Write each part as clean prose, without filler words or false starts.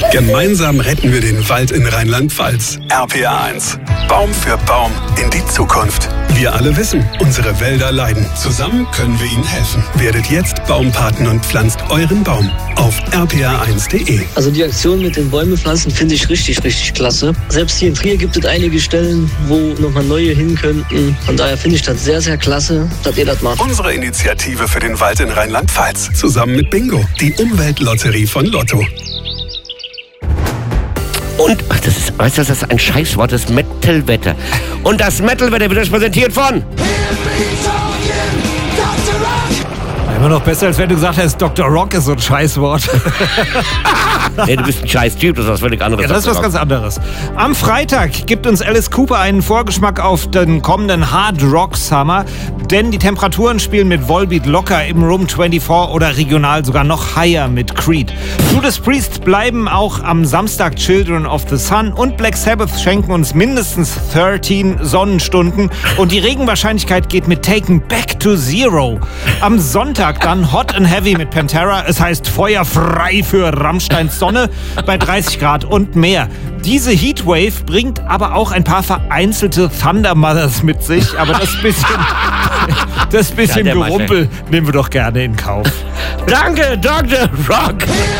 Gemeinsam retten wir den Wald in Rheinland-Pfalz. RPA 1. Baum für Baum in die Zukunft. Wir alle wissen, unsere Wälder leiden. Zusammen können wir ihnen helfen. Werdet jetzt Baumpaten und pflanzt euren Baum auf rpa1.de. Also die Aktion mit den Bäume pflanzen finde ich richtig, richtig klasse. Selbst hier in Trier gibt es einige Stellen, wo nochmal neue hin könnten. Von daher finde ich das sehr, sehr klasse, dass ihr das macht. Unsere Initiative für den Wald in Rheinland-Pfalz. Zusammen mit Bingo, die Umweltlotterie von Lotto. Und, weißt du, das ist ein Scheißwort, das Metal-Wetter. Und das Metal-Wetter wird euch präsentiert von... Immer noch besser, als wenn du gesagt hättest, Dr. Rock ist so ein Scheißwort. Nee, du bist ein Scheiß-Typ, das ist was völlig anderes. Ja, das ist was ganz anderes. Am Freitag gibt uns Alice Cooper einen Vorgeschmack auf den kommenden Hard Rock Summer, denn die Temperaturen spielen mit Volbeat locker im Room 24 oder regional sogar noch higher mit Creed. Judas Priest bleiben auch am Samstag Children of the Sun und Black Sabbath schenken uns mindestens 13 Sonnenstunden und die Regenwahrscheinlichkeit geht mit Taken Back to Zero. Am Sonntag dann Hot and Heavy mit Pantera, es heißt feuerfrei für Rammsteins Sonne bei 30 Grad und mehr. Diese Heatwave bringt aber auch ein paar vereinzelte Thunder Mothers mit sich, aber das bisschen Gerumpel nehmen wir doch gerne in Kauf. Danke, Dr. Rock!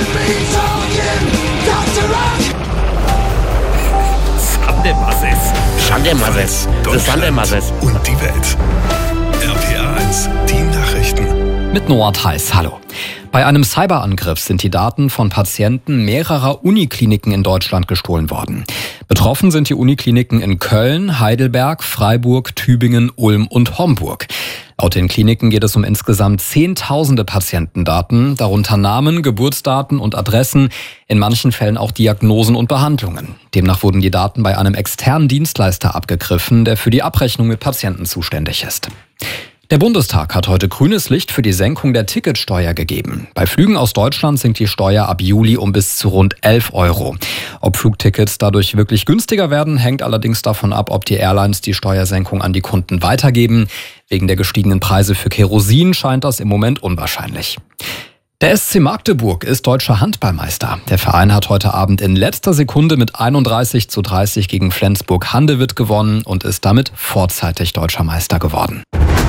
Sandemasses. Deutschland und die Welt. RPA 1, die Nachrichten. Mit Noah Theis, hallo. Bei einem Cyberangriff sind die Daten von Patienten mehrerer Unikliniken in Deutschland gestohlen worden. Betroffen sind die Unikliniken in Köln, Heidelberg, Freiburg, Tübingen, Ulm und Homburg. Laut den Kliniken geht es um insgesamt Zehntausende Patientendaten, darunter Namen, Geburtsdaten und Adressen, in manchen Fällen auch Diagnosen und Behandlungen. Demnach wurden die Daten bei einem externen Dienstleister abgegriffen, der für die Abrechnung mit Patienten zuständig ist. Der Bundestag hat heute grünes Licht für die Senkung der Ticketsteuer gegeben. Bei Flügen aus Deutschland sinkt die Steuer ab Juli um bis zu rund 11 €. Ob Flugtickets dadurch wirklich günstiger werden, hängt allerdings davon ab, ob die Airlines die Steuersenkung an die Kunden weitergeben. Wegen der gestiegenen Preise für Kerosin scheint das im Moment unwahrscheinlich. Der SC Magdeburg ist deutscher Handballmeister. Der Verein hat heute Abend in letzter Sekunde mit 31:30 gegen Flensburg-Handewitt gewonnen und ist damit vorzeitig deutscher Meister geworden.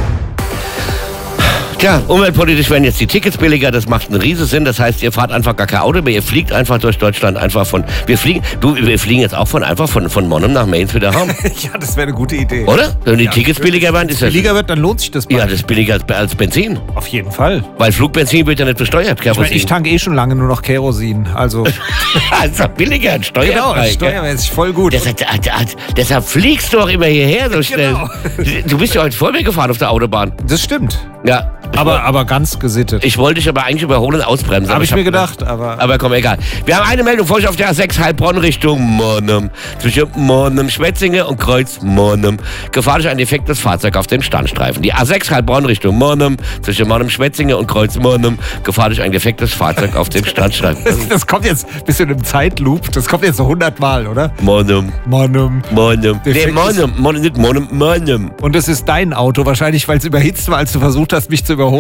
Tja, umweltpolitisch werden jetzt die Tickets billiger, das macht einen riesen Sinn. Das heißt, ihr fahrt einfach gar kein Auto mehr, ihr fliegt einfach durch Deutschland einfach wir fliegen jetzt auch von Monum nach Mainz wieder heim. Ja, das wäre eine gute Idee. Oder? Wenn die Tickets billiger werden, ist das... billiger wird, dann lohnt sich das mal. Ja, das ist billiger als Benzin. Auf jeden Fall. Weil Flugbenzin wird ja nicht besteuert, Kerosin. Ich tanke schon lange nur noch Kerosin, also... Das ist doch billiger, steuerfrei. Genau, steuermäßig voll gut. Deshalb fliegst du auch immer hierher so schnell. Genau. Du bist ja heute vor mir gefahren auf der Autobahn. Das stimmt. Ja. Aber ganz gesittet. Ich wollte dich aber eigentlich überholen und ausbremsen. Habe ich mir gedacht, aber komm, egal. Wir haben eine Meldung vor euch auf der A6 Heilbronn Richtung Monum. Zwischen Monum, Schwetzinge und Kreuz Monum. Gefahr durch ein defektes Fahrzeug auf dem Standstreifen. Die A6 Heilbronn Richtung Monum. Zwischen Monum, Schwetzinge und Kreuz Monum. Gefahr durch ein defektes Fahrzeug auf dem Standstreifen. Das kommt jetzt ein bisschen im Zeitloop. Das kommt jetzt so 100 Mal, oder? Monum. Nee, nicht Monum. Und es ist dein Auto wahrscheinlich, weil es überhitzt war, als du versucht hast, mich zu überholen.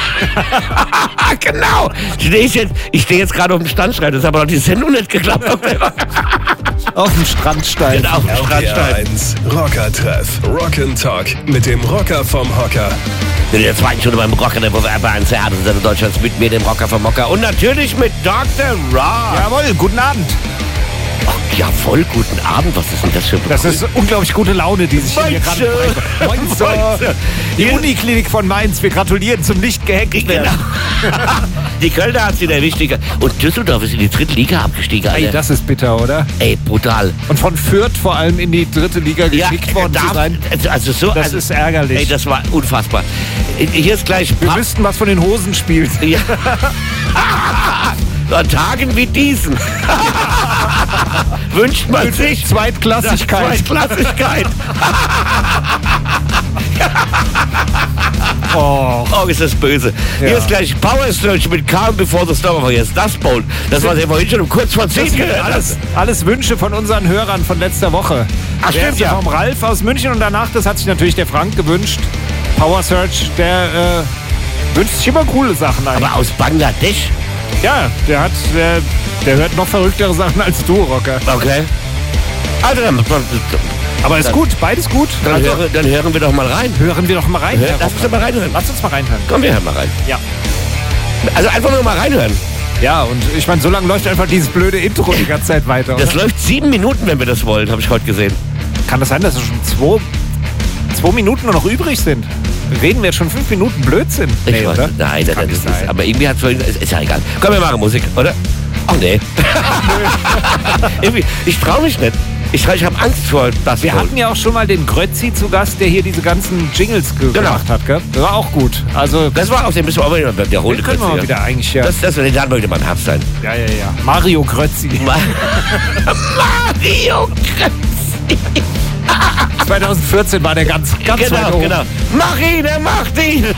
Genau. Ich stehe jetzt gerade auf dem Standstein. Das hat aber noch die Sendung nicht geklappt. Auf dem Strandstein. Genau, auf dem Strandstein. 1 Rocker-Treff. Rock'n'Talk mit dem Rocker vom Hocker. In der zweiten Stunde beim Rocker, der RPA1 härteste Sender Deutschlands mit mir, dem Rocker vom Hocker. Und natürlich mit Dr. Rock. Jawohl, guten Abend. Ach, ja, voll guten Abend. Was ist denn das für ein Das ist unglaublich gute Laune, die sich hier gerade verbreitet. Die Uniklinik von Mainz, wir gratulieren zum nicht gehackt werden. Genau. Die Kölner hat sie der wichtige. Und Düsseldorf ist in die dritte Liga abgestiegen, Alter. Ey, das ist bitter, oder? Ey, brutal. Und von Fürth vor allem in die dritte Liga geschickt worden zu sein. Das ist ärgerlich. Ey, das war unfassbar. Hier ist gleich... Wir wüssten, was von den Hosen spielt. Ja. An Tagen wie diesen wünscht man sich Zweitklassigkeit. Oh, ist das böse. Ja. Hier ist gleich Power Search mit Calm Before the Storm. Hier ist das Bowl. Das war ja vorhin schon um kurz vor 10 gehört. Alles Wünsche von unseren Hörern von letzter Woche. Ach, stimmt, ja. Vom Ralf aus München und danach, das hat sich natürlich der Frank gewünscht. Power Search, der wünscht sich immer coole Sachen eigentlich. Aber aus Bangladesch? Ja, der hört noch verrücktere Sachen als du, Rocker. Okay. Also, Aber ist gut, beides gut. dann hören wir doch mal rein. Hören wir doch mal rein. Herr Lass uns Rocker. doch mal reinhören. Lass uns mal reinhören. Komm, wir hören mal rein. Ja. Also einfach nur mal reinhören. Ja, und ich meine, so lange läuft einfach dieses blöde Intro die ganze Zeit weiter. Das Oder? läuft 7 Minuten, wenn wir das wollen, habe ich heute gesehen. Kann das sein, dass es schon 2 Minuten nur noch übrig sind? Reden wir jetzt schon 5 Minuten Blödsinn? Ich weiß, oder? nein, Kann das nicht ist, sein. aber irgendwie hat es ist ja egal. Komm, wir machen Musik, oder? Ach nee. Irgendwie, ich traue mich nicht. Ich habe Angst vor das. Wir hatten ja auch schon mal den Grötzi zu Gast, der hier diese ganzen Jingles gemacht hat, gell? Das war auch gut. Also, Das war auch, den müssen wir auch wieder, der Hunde den können wir mal wieder eigentlich, ja. Den Laden möchte man Herbst sein. Ja. Mario Grötzi. Mario Kretz. 2014 war der ganz weit Genau, oben. genau. Mach ihn, er macht ihn.